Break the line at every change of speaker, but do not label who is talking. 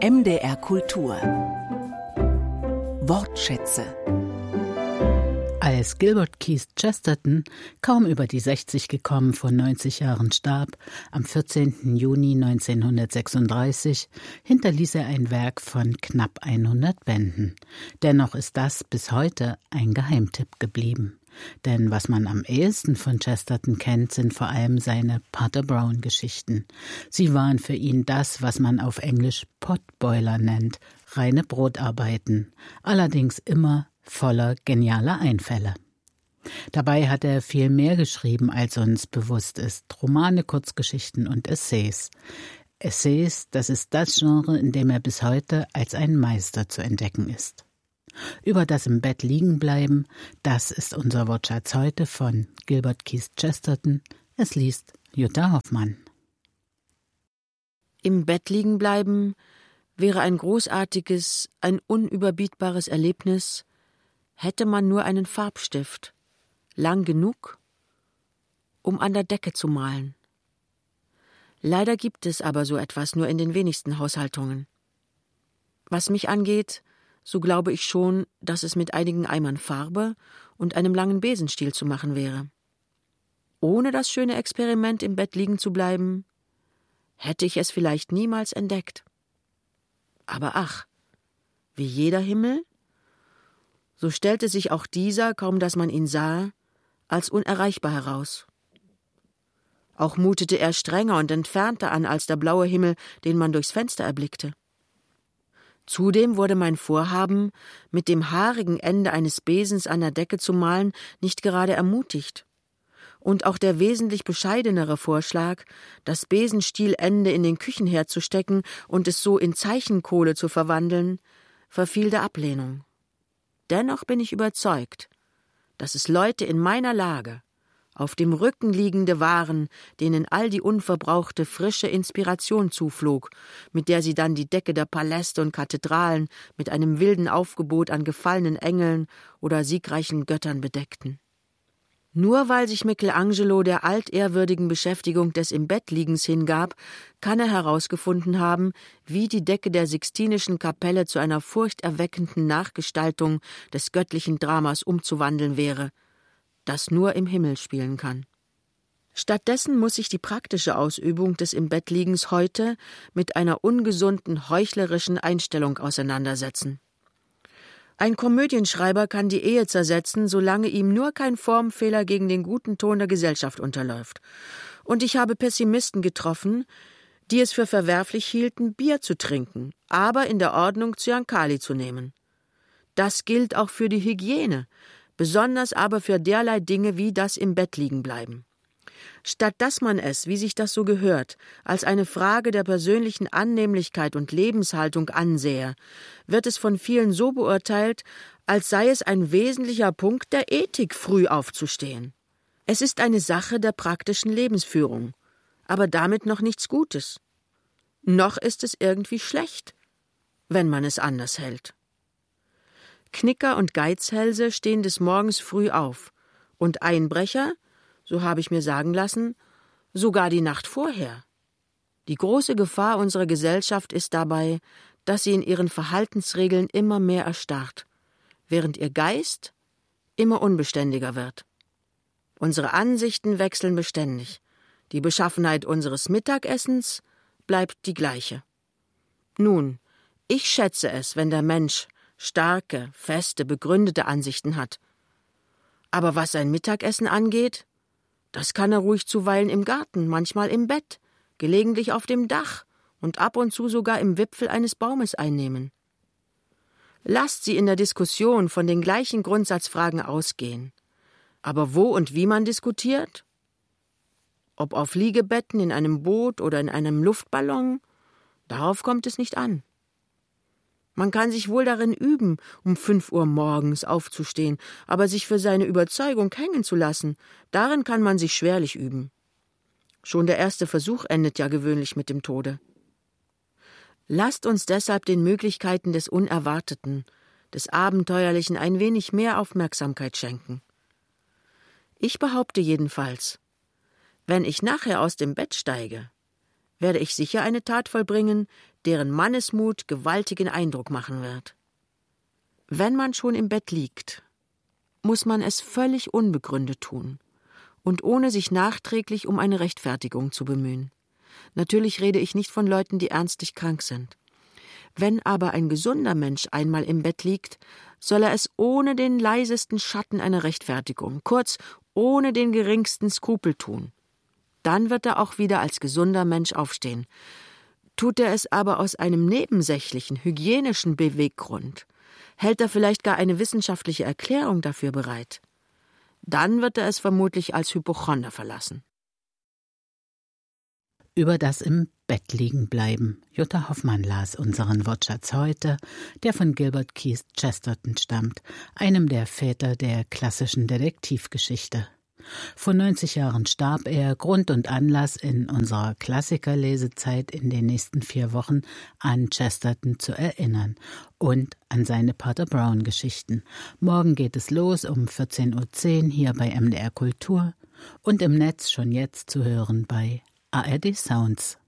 MDR Kultur Wortschätze.
Als Gilbert Keith Chesterton, kaum über die 60 gekommen, vor 90 Jahren starb, am 14. Juni 1936, hinterließ er ein Werk von knapp 100 Bänden. Dennoch ist das bis heute ein Geheimtipp geblieben. Denn was man am ehesten von Chesterton kennt, sind vor allem seine Pater Brown-Geschichten. Sie waren für ihn das, was man auf Englisch Potboiler nennt, reine Brotarbeiten, allerdings immer voller genialer Einfälle. Dabei hat er viel mehr geschrieben, als uns bewusst ist. Romane, Kurzgeschichten und Essays. Essays, das ist das Genre, in dem er bis heute als ein Meister zu entdecken ist. Über das im Bett liegen bleiben, das ist unser Wortschatz heute von Gilbert Keith Chesterton. Es liest Jutta Hoffmann.
Im Bett liegen bleiben wäre ein großartiges, ein unüberbietbares Erlebnis, hätte man nur einen Farbstift, lang genug, um an der Decke zu malen. Leider gibt es aber so etwas nur in den wenigsten Haushaltungen. Was mich angeht, so glaube ich schon, dass es mit einigen Eimern Farbe und einem langen Besenstiel zu machen wäre. Ohne das schöne Experiment im Bett liegen zu bleiben, hätte ich es vielleicht niemals entdeckt. Aber ach, wie jeder Himmel, so stellte sich auch dieser, kaum dass man ihn sah, als unerreichbar heraus. Auch mutete er strenger und entfernter an als der blaue Himmel, den man durchs Fenster erblickte. Zudem wurde mein Vorhaben, mit dem haarigen Ende eines Besens an der Decke zu malen, nicht gerade ermutigt. Und auch der wesentlich bescheidenere Vorschlag, das Besenstielende in den Küchenherd zu stecken und es so in Zeichenkohle zu verwandeln, verfiel der Ablehnung. Dennoch bin ich überzeugt, dass es Leute in meiner Lage, auf dem Rücken liegende waren, denen all die unverbrauchte frische Inspiration zuflog, mit der sie dann die Decke der Paläste und Kathedralen mit einem wilden Aufgebot an gefallenen Engeln oder siegreichen Göttern bedeckten. Nur weil sich Michelangelo der altehrwürdigen Beschäftigung des Im-Bett-Liegens hingab, kann er herausgefunden haben, wie die Decke der Sixtinischen Kapelle zu einer furchterweckenden Nachgestaltung des göttlichen Dramas umzuwandeln wäre, das nur im Himmel spielen kann. Stattdessen muss sich die praktische Ausübung des Im-Bett-Liegens heute mit einer ungesunden, heuchlerischen Einstellung auseinandersetzen. Ein Komödienschreiber kann die Ehe zersetzen, solange ihm nur kein Formfehler gegen den guten Ton der Gesellschaft unterläuft. Und ich habe Pessimisten getroffen, die es für verwerflich hielten, Bier zu trinken, aber in der Ordnung Zyankali zu nehmen. Das gilt auch für die Hygiene, besonders aber für derlei Dinge wie das im Bett liegen bleiben. Statt dass man es, wie sich das so gehört, als eine Frage der persönlichen Annehmlichkeit und Lebenshaltung ansähe, wird es von vielen so beurteilt, als sei es ein wesentlicher Punkt der Ethik, früh aufzustehen. Es ist eine Sache der praktischen Lebensführung, aber damit noch nichts Gutes. Noch ist es irgendwie schlecht, wenn man es anders hält. Knicker und Geizhälse stehen des Morgens früh auf und Einbrecher, so habe ich mir sagen lassen, sogar die Nacht vorher. Die große Gefahr unserer Gesellschaft ist dabei, dass sie in ihren Verhaltensregeln immer mehr erstarrt, während ihr Geist immer unbeständiger wird. Unsere Ansichten wechseln beständig. Die Beschaffenheit unseres Mittagessens bleibt die gleiche. Nun, ich schätze es, wenn der Mensch starke, feste, begründete Ansichten hat. Aber was sein Mittagessen angeht, das kann er ruhig zuweilen im Garten, manchmal im Bett, gelegentlich auf dem Dach und ab und zu sogar im Wipfel eines Baumes einnehmen. Lasst sie in der Diskussion von den gleichen Grundsatzfragen ausgehen. Aber wo und wie man diskutiert? Ob auf Liegebetten, in einem Boot oder in einem Luftballon? Darauf kommt es nicht an. Man kann sich wohl darin üben, um 5 Uhr morgens aufzustehen, aber sich für seine Überzeugung hängen zu lassen, darin kann man sich schwerlich üben. Schon der erste Versuch endet ja gewöhnlich mit dem Tode. Lasst uns deshalb den Möglichkeiten des Unerwarteten, des Abenteuerlichen ein wenig mehr Aufmerksamkeit schenken. Ich behaupte jedenfalls, wenn ich nachher aus dem Bett steige, werde ich sicher eine Tat vollbringen, deren Mannesmut gewaltigen Eindruck machen wird. Wenn man schon im Bett liegt, muss man es völlig unbegründet tun und ohne sich nachträglich um eine Rechtfertigung zu bemühen. Natürlich rede ich nicht von Leuten, die ernstlich krank sind. Wenn aber ein gesunder Mensch einmal im Bett liegt, soll er es ohne den leisesten Schatten einer Rechtfertigung, kurz ohne den geringsten Skrupel tun. Dann wird er auch wieder als gesunder Mensch aufstehen. Tut er es aber aus einem nebensächlichen, hygienischen Beweggrund, hält er vielleicht gar eine wissenschaftliche Erklärung dafür bereit, dann wird er es vermutlich als Hypochonder verlassen.
Über das im Bett liegen bleiben. Jutta Hoffmann las unseren Wortschatz heute, der von Gilbert Keith Chesterton stammt, einem der Väter der klassischen Detektivgeschichte. Vor 90 Jahren starb er, Grund und Anlass in unserer Klassikerlesezeit in den nächsten 4 Wochen an Chesterton zu erinnern und an seine Pater Brown-Geschichten. Morgen geht es los um 14:10 Uhr hier bei MDR Kultur und im Netz schon jetzt zu hören bei ARD Sounds.